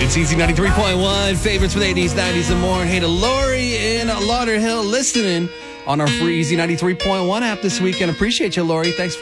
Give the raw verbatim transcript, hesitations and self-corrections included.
It's Easy ninety-three point one, favorites with eighties, nineties, and more. And hey to Lori in Lauderhill listening on our free Easy ninety-three point one app this weekend. Appreciate you, Lori. Thanks for